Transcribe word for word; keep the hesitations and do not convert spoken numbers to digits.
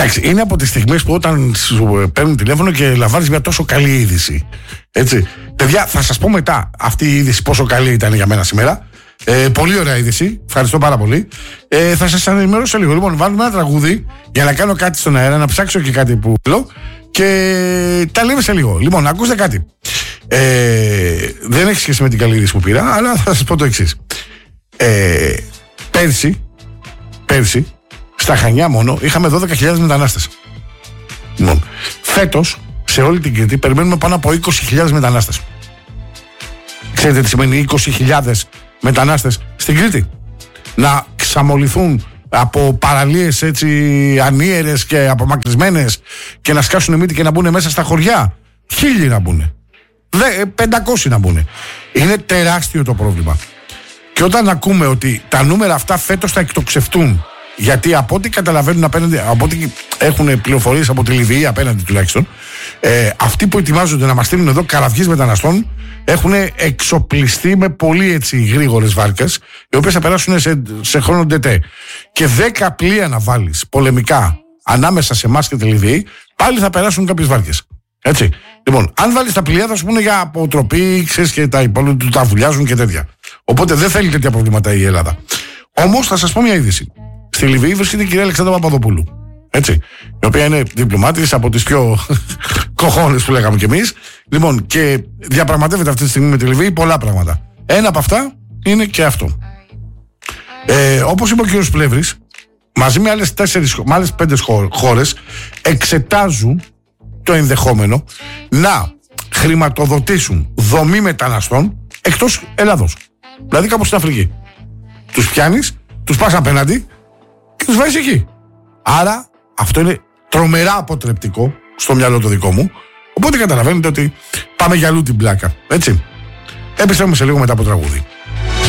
Εντάξει, είναι από τις στιγμές που όταν σου παίρνουν τηλέφωνο και λαμβάνεις μια τόσο καλή είδηση. Έτσι. Παιδιά, θα σας πω μετά αυτή η είδηση πόσο καλή ήταν για μένα σήμερα. Ε, πολύ ωραία είδηση. Ευχαριστώ πάρα πολύ. Ε, θα σας ενημερώσω λίγο. Λοιπόν, βάλουμε ένα τραγούδι για να κάνω κάτι στον αέρα, να ψάξω και κάτι που λέω και τα λέμε σε λίγο. Λοιπόν, ακούστε κάτι. Ε, δεν έχει σχέση με την καλή είδηση που πήρα, αλλά θα σας πω το εξής. Ε, πέρσι, πέρσι, στα Χανιά μόνο είχαμε δώδεκα χιλιάδες μετανάστες. Λοιπόν, φέτος σε όλη την Κρήτη περιμένουμε πάνω από είκοσι χιλιάδες μετανάστες. Ξέρετε τι σημαίνει είκοσι χιλιάδες μετανάστες στην Κρήτη? Να ξαμολυθούν από παραλίες έτσι ανίερες και απομακρυσμένες και να σκάσουν μύτη και να μπουν μέσα στα χωριά. Χίλιοι να μπουν. πεντακόσιοι να μπουν. Είναι τεράστιο το πρόβλημα. Και όταν ακούμε ότι τα νούμερα αυτά φέτος θα εκτοξευτούν, γιατί από ό,τι καταλαβαίνουν απέναντι, από ό,τι έχουν πληροφορίες από τη Λιβύη απέναντι τουλάχιστον, ε, αυτοί που ετοιμάζονται να μας στείλουν εδώ καραβιές μεταναστών έχουν εξοπλιστεί με πολύ έτσι γρήγορες βάρκες, οι οποίες θα περάσουν σε, σε χρόνο ντετέ. Και δέκα πλοία να βάλεις πολεμικά ανάμεσα σε εμάς και τη Λιβύη, πάλι θα περάσουν κάποιες βάρκες. Έτσι. Λοιπόν, αν βάλεις τα πλοία θα σου πούνε για αποτροπή, ξέρεις, και τα υπόλοιπα του τα βουλιάζουν και τέτοια. Οπότε δεν θέλει τέτοια προβλήματα η Ελλάδα. Όμως θα σας πω μια είδηση. Στη Λιβύη βρίσκεται η κυρία Αλεξάνδρα Παπαδοπούλου. Έτσι. Η οποία είναι διπλωμάτης από τις πιο κοχώνες που λέγαμε κι εμείς. Λοιπόν, και διαπραγματεύεται αυτή τη στιγμή με τη Λιβύη πολλά πράγματα. Ένα από αυτά είναι και αυτό. Ε, όπως είπε ο κύριος Πλεύρης, μαζί με άλλες, τέσσερις, με άλλες πέντε χώρες εξετάζουν το ενδεχόμενο να χρηματοδοτήσουν δομή μεταναστών εκτός Ελλάδος. Δηλαδή κάπου στην Αφρική. Τους πιάνεις, τους πας απέναντι και τους βάζεις εκεί. Άρα αυτό είναι τρομερά αποτρεπτικό στο μυαλό το δικό μου. Οπότε καταλαβαίνετε ότι πάμε για αλλού την πλάκα. Έτσι. Επιστρέφουμε σε λίγο μετά από τραγούδι.